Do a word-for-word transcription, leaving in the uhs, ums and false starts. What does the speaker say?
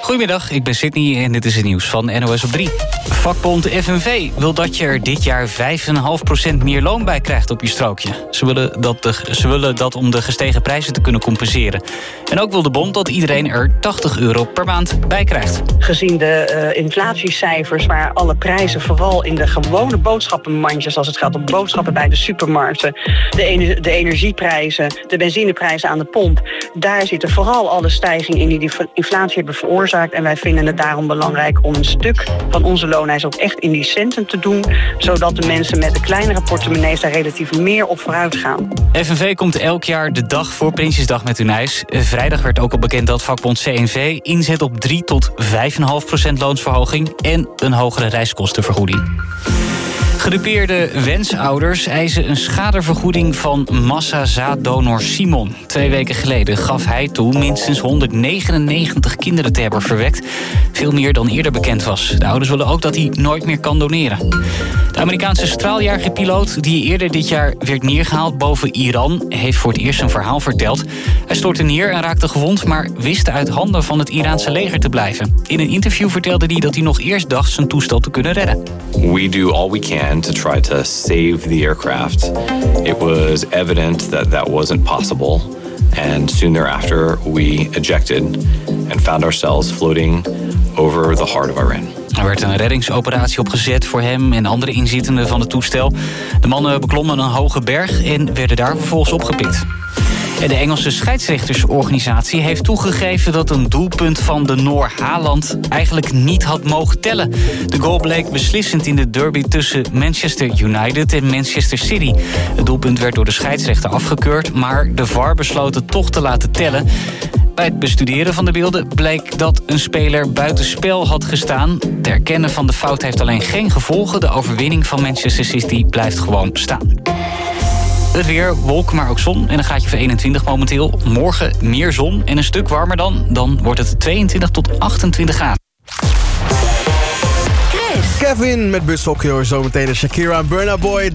Goedemiddag, ik ben Sydney en dit is het nieuws van N O S op drie. Vakbond F N V wil dat je er dit jaar vijf komma vijf procent meer loon bij krijgt op je strookje. Ze willen, dat de, ze willen dat om de gestegen prijzen te kunnen compenseren. En ook wil de bond dat iedereen er tachtig euro per maand bij krijgt. Gezien de uh, inflatiecijfers waar alle prijzen, vooral in de gewone boodschappenmandjes, als het gaat om boodschappen bij de supermarkten, de, ener- de energieprijzen, de benzineprijzen aan de pomp, daar zitten vooral alle stijgingen in die die inflatie hebben veroorzaakt. En wij vinden het daarom belangrijk om een stuk van onze loonlijst ook echt in die centen te doen, zodat de mensen met de kleinere portemonnees daar relatief meer op vooruit gaan. F N V komt elk jaar de dag voor Prinsjesdag met hun eis. Vrijdag werd ook al bekend dat vakbond C N V inzet op drie tot vijf komma vijf procent loonsverhoging en een hogere reiskostenvergoeding. Gedupeerde wensouders eisen een schadevergoeding van massazaaddonor Simon. Twee weken geleden gaf hij toe minstens honderdnegenennegentig kinderen te hebben verwekt. Veel meer dan eerder bekend was. De ouders willen ook dat hij nooit meer kan doneren. De Amerikaanse straaljagerpiloot die eerder dit jaar werd neergehaald boven Iran heeft voor het eerst een verhaal verteld. Hij stortte neer en raakte gewond, maar wist uit handen van het Iraanse leger te blijven. In een interview vertelde hij dat hij nog eerst dacht zijn toestel te kunnen redden. We do all we can to try to save the aircraft. It was evident that that wasn't possible. And soon thereafter we ejected and found ourselves floating over the heart of Iran. Er werd een reddingsoperatie opgezet voor hem en andere inzittenden van het toestel. De mannen beklommen een hoge berg en werden daar vervolgens opgepikt. En de Engelse scheidsrechtersorganisatie heeft toegegeven dat een doelpunt van de Noor Haaland eigenlijk niet had mogen tellen. De goal bleek beslissend in de derby tussen Manchester United en Manchester City. Het doelpunt werd door de scheidsrechter afgekeurd, maar de V A R besloot het toch te laten tellen. Bij het bestuderen van de beelden bleek dat een speler buitenspel had gestaan. Het erkennen van de fout heeft alleen geen gevolgen. De overwinning van Manchester City blijft gewoon staan. Het weer, wolken, maar ook zon en een graadje van eenentwintig momenteel. Morgen meer zon en een stuk warmer dan. Dan wordt het tweeëntwintig tot achtentwintig graden. Kevin met Bushokje, zometeen de Shakira en Burna Boy.